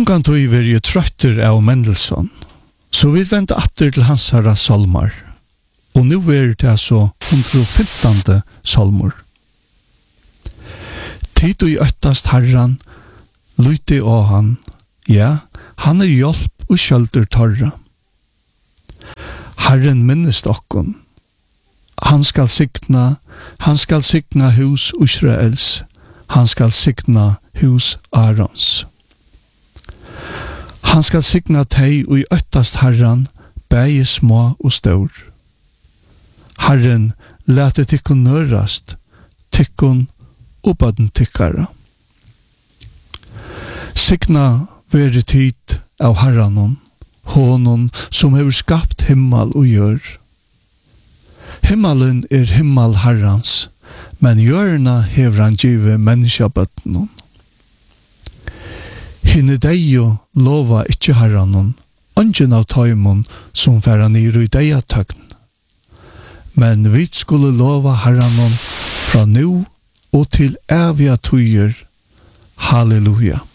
Ongan tog vi jo trøtter av Mendelssohn, så vi vente atter til hans herra salmar, og nu er det så 115. salmor. Tid og i øttast herran, lyte av han, ja, han er hjelp og kjølter torra. Herren minnest okkon, han skal signa hus Israels, han skal signa hus Arons. Han skal signa teg og i øttast herran, bæge små og stor. Herren lete tikkun nørast, tikkun og baden tikkara. Signa veri tid av herranon, honon som hever skapt himmel og gjør. Himmelen er himmel herrans, men gjørna hever han givet menneskabøttenon. Hinne deio lova ikkje herranon, ongen av taimon som færa niru i deia tøgn. Men vi skulle lova herranon fra nu og til evige tøyer. Halleluja.